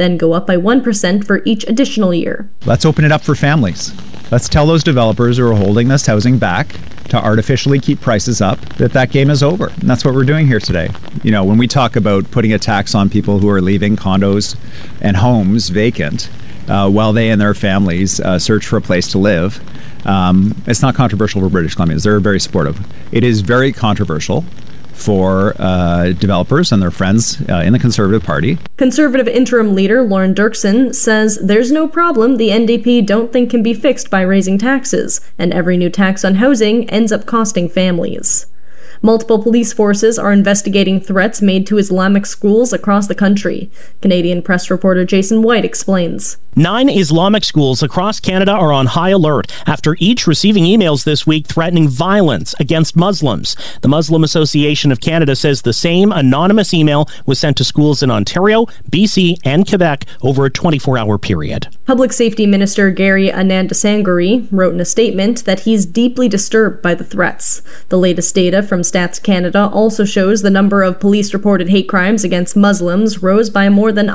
then go up by 1% for each additional year. Let's open it up for families. Let's tell those developers who are holding this housing back to artificially keep prices up that game is over. And that's what we're doing here today. You know, when we talk about putting a tax on people who are leaving condos and homes vacant while they and their families search for a place to live, it's not controversial for British Columbians. They're very supportive. It is very controversial for developers and their friends in the Conservative Party. Conservative interim leader Lauren Dirksen says there's no problem the NDP don't think can be fixed by raising taxes, and every new tax on housing ends up costing families. Multiple police forces are investigating threats made to Islamic schools across the country. Canadian Press reporter Jason White explains. 9 Islamic schools across Canada are on high alert after each receiving emails this week threatening violence against Muslims. The Muslim Association of Canada says the same anonymous email was sent to schools in Ontario, BC, and Quebec over a 24-hour period. Public Safety Minister Gary Anandasanguri wrote in a statement that he's deeply disturbed by the threats. The latest data from Stats Canada also shows the number of police-reported hate crimes against Muslims rose by more than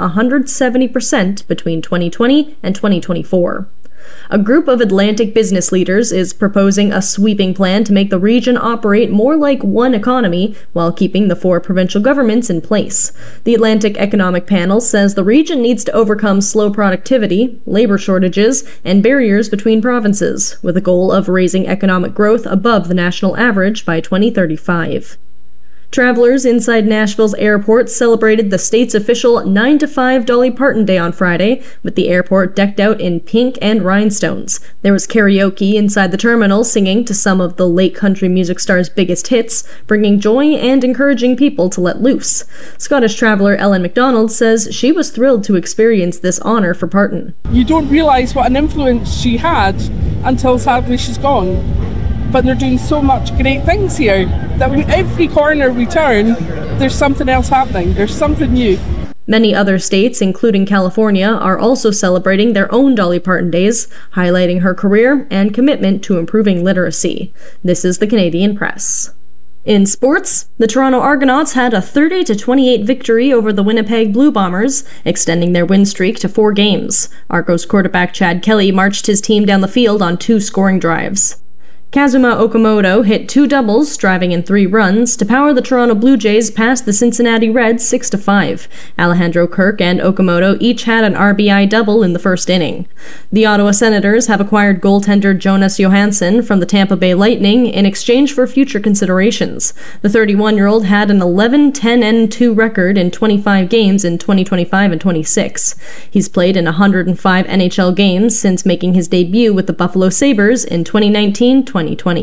170% between 2020 and 2024. A group of Atlantic business leaders is proposing a sweeping plan to make the region operate more like one economy while keeping the 4 provincial governments in place. The Atlantic Economic Panel says the region needs to overcome slow productivity, labor shortages, and barriers between provinces, with a goal of raising economic growth above the national average by 2035. Travelers inside Nashville's airport celebrated the state's official 9 to 5 Dolly Parton Day on Friday, with the airport decked out in pink and rhinestones. There was karaoke inside the terminal, singing to some of the late country music star's biggest hits, bringing joy and encouraging people to let loose. Scottish traveler Ellen MacDonald says she was thrilled to experience this honor for Parton. You don't realise what an influence she had until sadly she's gone. But they're doing so much great things here that every corner we turn, there's something else happening. There's something new. Many other states, including California, are also celebrating their own Dolly Parton Days, highlighting her career and commitment to improving literacy. This is the Canadian Press. In sports, the Toronto Argonauts had a 30-28 victory over the Winnipeg Blue Bombers, extending their win streak to 4 games. Argos quarterback Chad Kelly marched his team down the field on 2 scoring drives. Kazuma Okamoto hit 2 doubles, driving in 3 runs, to power the Toronto Blue Jays past the Cincinnati Reds 6-5. Alejandro Kirk and Okamoto each had an RBI double in the first inning. The Ottawa Senators have acquired goaltender Jonas Johansson from the Tampa Bay Lightning in exchange for future considerations. The 31-year-old had an 11-10-2 record in 25 games in 2025 and 26. He's played in 105 NHL games since making his debut with the Buffalo Sabres in 2019-2020.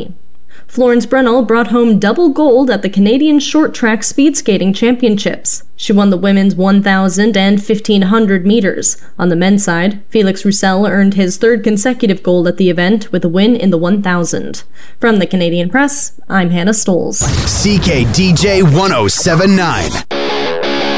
Florence Brennel brought home double gold at the Canadian Short Track Speed Skating Championships. She won the women's 1,000 and 1,500 meters. On the men's side, Felix Roussel earned his 3rd consecutive gold at the event with a win in the 1,000. From the Canadian Press, I'm Hannah Stolz. CKDJ 1079.